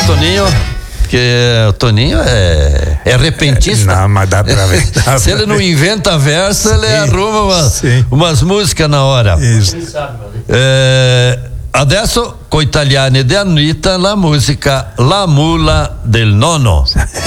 Toninho? Porque o Toninho é repentista. Não, mas dá pra ver. Se ele não inventa verso, ele arruma umas músicas na hora. Isso. Adesso con Italiani de Anitta la musica La Mula del Nono.